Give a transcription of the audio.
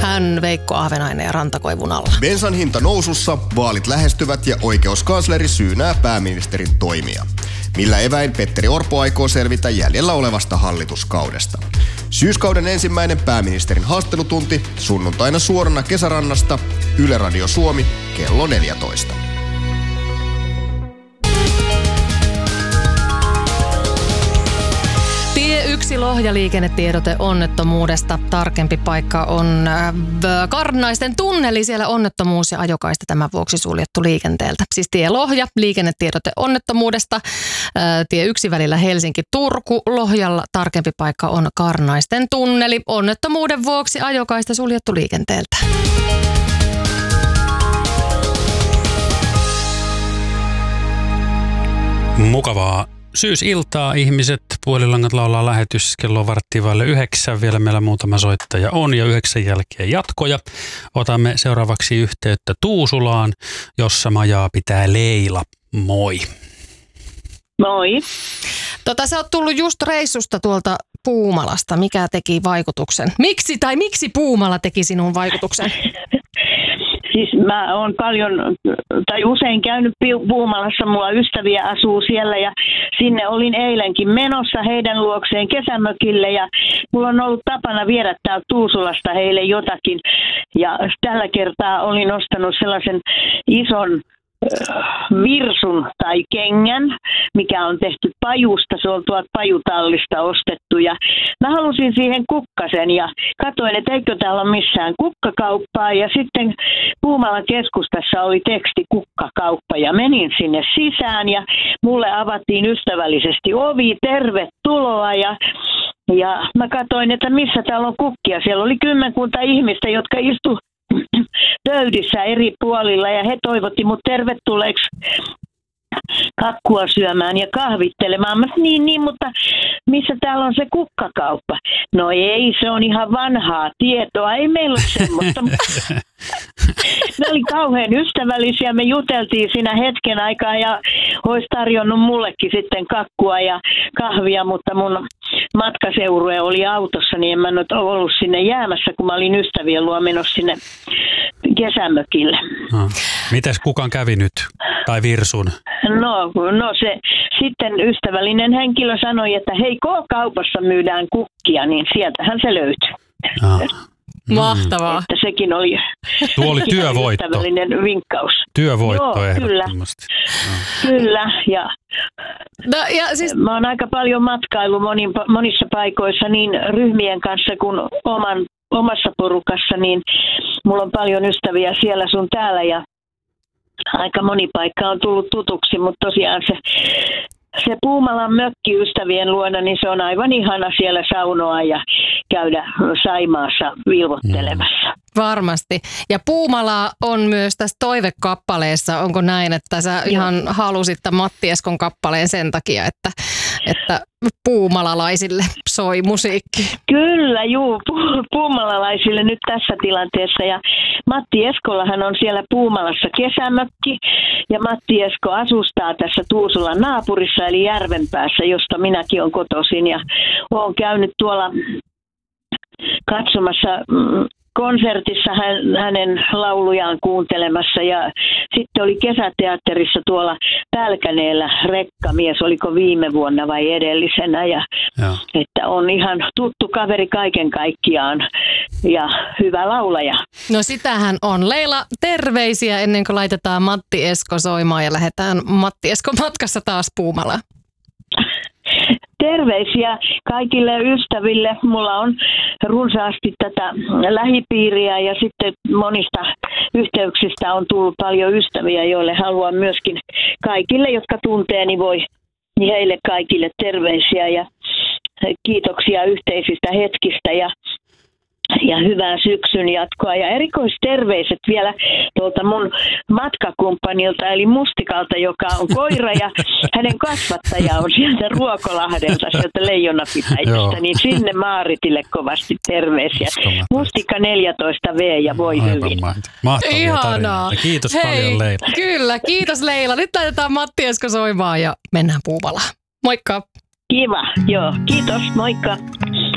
Vähän Veikko Ahvenainen ja Rantakoivun alla. Bensan hinta nousussa, vaalit lähestyvät ja oikeuskansleri syynää pääministerin toimia. Millä eväin Petteri Orpo aikoo selvitä jäljellä olevasta hallituskaudesta. Syyskauden ensimmäinen pääministerin haastattelutunti sunnuntaina suorana Kesärannasta, Yle Radio Suomi, kello 14. Tie 1 Lohja-liikennetiedote onnettomuudesta. Tarkempi paikka on Karnaisten tunneli. Siellä onnettomuus ja ajokaista tämän vuoksi suljettu liikenteeltä. Siis tie Lohja, liikennetiedote onnettomuudesta. Tie 1 välillä Helsinki-Turku. Lohjalla tarkempi paikka on Karnaisten tunneli. Onnettomuuden vuoksi ajokaista suljettu liikenteeltä. Mukavaa syysiltaa ihmiset. Puolilangat laulaa lähetys kello 8:15. Vielä meillä muutama soittaja on ja 9 jälkeen jatkoja. Otamme seuraavaksi yhteyttä Tuusulaan, jossa majaa pitää Leila. Moi. Moi. Sä oot tullut just reissusta tuolta Puumalasta. Mikä teki vaikutuksen? Miksi Puumala teki sinun vaikutuksen? Siis mä oon usein käynyt Puumalassa, mulla ystäviä asuu siellä ja sinne olin eilenkin menossa heidän luokseen kesämökille ja mulla on ollut tapana viedä täältä Tuusulasta heille jotakin ja tällä kertaa olin ostanut sellaisen ison virsun tai kengän, mikä on tehty pajusta, se on tuolta pajutallista ostettu ja mä halusin siihen kukkasen ja katsoin, että eikö täällä ole missään kukkakauppaa ja sitten Puumalan keskustassa oli teksti kukkakauppa ja menin sinne sisään ja mulle avattiin ystävällisesti ovi, tervetuloa ja mä katsoin, että missä täällä on kukkia, siellä oli 10 ihmistä, jotka istu pöydissä eri puolilla ja he toivotti mut tervetulleeksi kakkua syömään ja kahvittelemaan. Mä niin, mutta missä täällä on se kukkakauppa? No ei, se on ihan vanhaa tietoa, ei meillä ole semmoista. Me oli kauhean ystävällisiä, me juteltiin siinä hetken aikaa ja olisi tarjonnut mullekin sitten kakkua ja kahvia, mutta mun matkaseurue oli autossa, niin en mä nyt ollut sinne jäämässä, kun mä olin ystävien luo menossa sinne kesämökille. Mites kukaan kävi nyt? Tai virsun? No se sitten ystävällinen henkilö sanoi, että hei, K-kaupassa myydään kukkia, niin sieltähän se löytyi. Mahtavaa. Että sekin oli, tuo oli työvoitto. Ystävällinen vinkkaus. Työvoitto. Joo, ehdottomasti. Kyllä. Ja siis mä oon aika paljon matkailu monissa paikoissa niin ryhmien kanssa kuin omassa porukassa, niin mulla on paljon ystäviä siellä sun täällä ja aika moni paikka on tullut tutuksi, mutta tosiaan se Puumalan mökki ystävien luona, niin se on aivan ihana siellä saunoa ja käydä Saimaassa vilvottelemassa. Varmasti. Ja Puumala on myös tässä toivekappaleessa. Onko näin, että sä ihan halusit Matti Eskon kappaleen sen takia, että puumalalaisille soi musiikki? Kyllä, puumalalaisille nyt tässä tilanteessa. Ja Matti Eskollahan on siellä Puumalassa kesämökki. Ja Matti Esko asustaa tässä Tuusulan naapurissa eli Järvenpäässä, josta minäkin olen kotoisin. Ja olen käynyt tuolla katsomassa konsertissa hänen laulujaan kuuntelemassa ja sitten oli kesäteatterissa tuolla Pälkäneellä Rekkamies, oliko viime vuonna vai edellisenä ja että on ihan tuttu kaveri kaiken kaikkiaan ja hyvä laulaja. No sitähän on. Leila, terveisiä ennen kuin laitetaan Matti Esko soimaan ja lähdetään Matti Esko matkassa taas Puumalaan. Terveisiä kaikille ystäville. Mulla on runsaasti tätä lähipiiriä ja sitten monista yhteyksistä on tullut paljon ystäviä, joille haluan myöskin kaikille, jotka tuntee, niin voi heille kaikille terveisiä ja kiitoksia yhteisistä hetkistä ja hyvää syksyn jatkoa. Ja erikoisterveiset vielä tuolta mun matkakumppanilta, eli Mustikalta, joka on koira, ja hänen kasvattaja on sieltä Ruokolahdelta, sieltä Leijonapitäjästä, niin sinne Maaritille kovasti terveisiä. Mustikka 14V ja voi hyvin. Mahtavia tarinoita. Kiitos paljon, Leila. Kyllä, kiitos Leila. Nyt laitetaan Matti Esko soimaan ja mennään Puumalaan. Moikka! Kiva, joo. Kiitos, moikka.